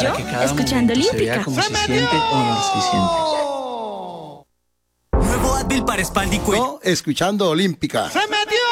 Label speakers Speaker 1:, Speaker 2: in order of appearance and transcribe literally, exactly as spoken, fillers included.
Speaker 1: yo,
Speaker 2: que cada
Speaker 1: escuchando
Speaker 2: momento se vea
Speaker 1: Olímpica.
Speaker 2: como se siente o no se siente.
Speaker 3: Nuevo Advil para espalda y cuello.
Speaker 4: No, escuchando Olímpica.
Speaker 3: ¡Se metió!